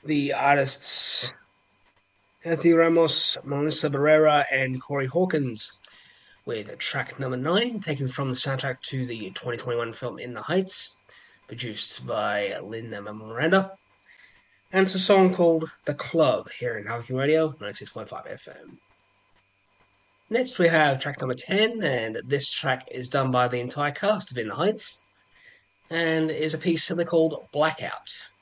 The artists Anthony Ramos, Melissa Barrera, and Corey Hawkins, with track number 9, taken from the soundtrack to the 2021 film In the Heights, produced by Lin-Manuel Miranda. And it's a song called The Club here in Hurricane Radio, 96.5 FM. Next we have track number 10, and this track is done by the entire cast of In the Heights, and is a piece simply called Blackout.